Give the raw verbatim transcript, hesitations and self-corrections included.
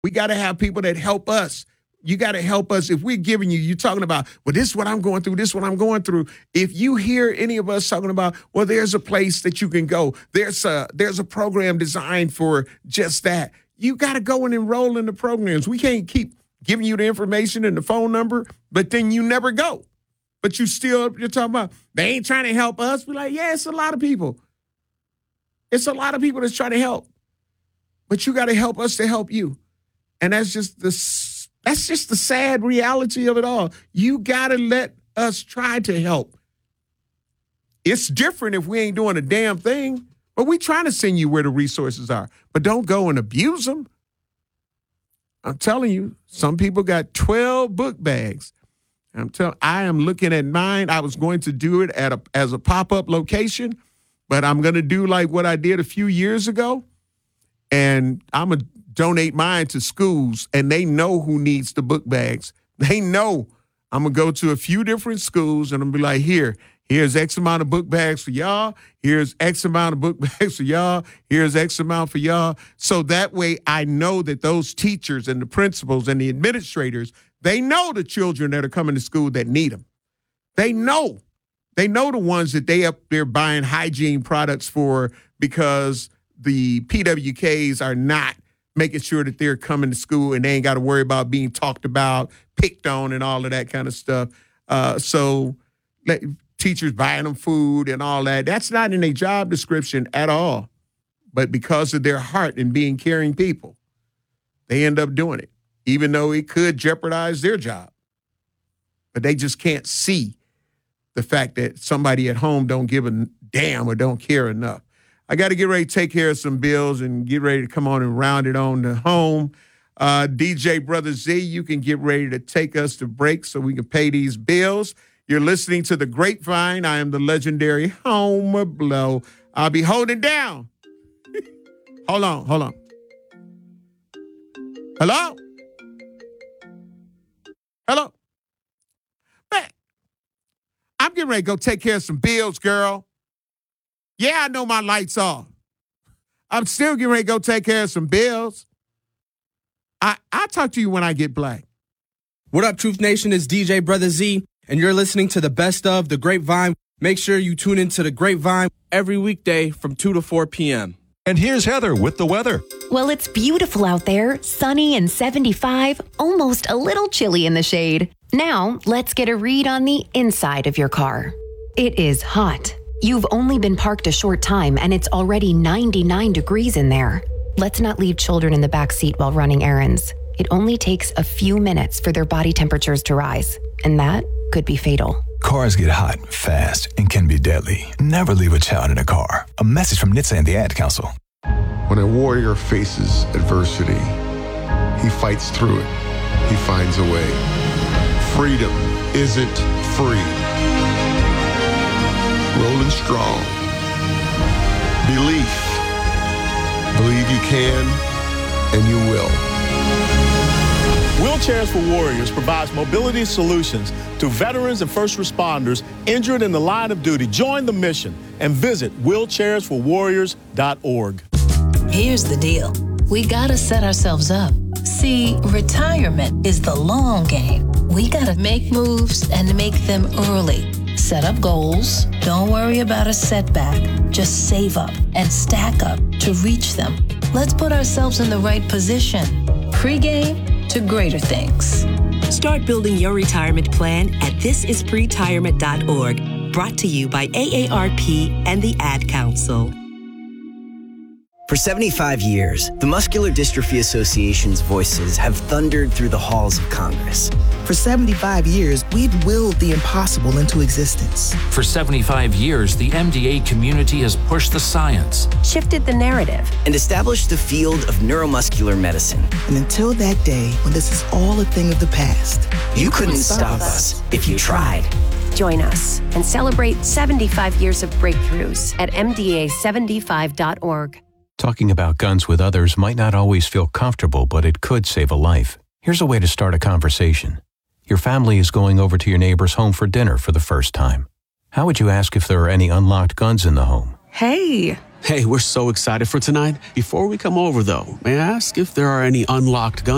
We got to have people that help us. You got to help us. If we're giving you, you're talking about, well, this is what I'm going through, this is what I'm going through. If you hear any of us talking about, well, there's a place that you can go. There's a, there's a program designed for just that. You got to go and enroll in the programs. We can't keep giving you the information and the phone number, but then you never go. But you still, you're talking about, they ain't trying to help us. We're like, yeah, it's a lot of people. It's a lot of people that's trying to help. But you got to help us to help you. And that's just the That's just the sad reality of it all. You got to let us try to help. It's different if we ain't doing a damn thing, but we trying to send you where the resources are. But don't go and abuse them. I'm telling you, some people got twelve book bags. I'm telling, I am looking at mine. I was going to do it at a, as a pop-up location, but I'm going to do like what I did a few years ago, and I'm going to donate mine to schools, and they know who needs the book bags. They know I'm going to go to a few different schools, and I'm going to be like, here, here's X amount of book bags for y'all. Here's X amount of book bags for y'all. Here's X amount for y'all. So that way I know that those teachers and the principals and the administrators, they know the children that are coming to school that need them. They know. They know the ones that they up there buying hygiene products for because the P W Ks are not making sure that they're coming to school and they ain't got to worry about being talked about, picked on, and all of that kind of stuff. Uh, so let, teachers buying them food and all that, that's not in a job description at all. But because of their heart and being caring people, they end up doing it, even though it could jeopardize their job. But they just can't see the fact that somebody at home don't give a damn or don't care enough. I got to get ready to take care of some bills and get ready to come on and round it on to home. Uh, D J Brother Z, you can get ready to take us to break so we can pay these bills. You're listening to The Grapevine. I am the legendary Homer Blow. I'll be holding down. Hold on, hold on. Hello? Hello? Man, I'm getting ready to go take care of some bills, girl. Yeah, I know my light's off. I'm still getting ready to go take care of some bills. I, I'll talk to you when I get black. What up, Truth Nation? It's D J Brother Z, and you're listening to the best of The Grapevine. Make sure you tune into The Grapevine every weekday from two to four p.m. And here's Heather with the weather. Well, it's beautiful out there, sunny and seventy-five, almost a little chilly in the shade. Now, let's get a read on the inside of your car. It is hot. You've only been parked a short time and it's already ninety-nine degrees in there. Let's not leave children in the back seat while running errands. It only takes a few minutes for their body temperatures to rise, and that could be fatal. Cars get hot, fast, and can be deadly. Never leave a child in a car. A message from N H T S A and the Ad Council. When a warrior faces adversity, he fights through it. He finds a way. Freedom isn't free. Rolling strong. Belief. Believe you can, and you will. Wheelchairs for Warriors provides mobility solutions to veterans and first responders injured in the line of duty. Join the mission and visit wheelchairs for warriors dot org. Here's the deal. We gotta set ourselves up. See, retirement is the long game. We gotta make moves and make them early. Set up goals. Don't worry about a setback. Just save up and stack up to reach them. Let's put ourselves in the right position. Pre-game to greater things. Start building your retirement plan at this is pretirement dot org. Brought to you by A A R P and the Ad Council. For seventy-five years, the Muscular Dystrophy Association's voices have thundered through the halls of Congress. For seventy-five years, we've willed the impossible into existence. For seventy-five years, the M D A community has pushed the science, shifted the narrative, and established the field of neuromuscular medicine. And until that day, when this is all a thing of the past, you, you couldn't, couldn't stop us, us if you tried. Join us and celebrate seventy-five years of breakthroughs at M D A seventy-five dot org. Talking about guns with others might not always feel comfortable, but it could save a life. Here's a way to start a conversation. Your family is going over to your neighbor's home for dinner for the first time. How would you ask if there are any unlocked guns in the home? Hey. Hey, we're so excited for tonight. Before we come over, though, may I ask if there are any unlocked guns?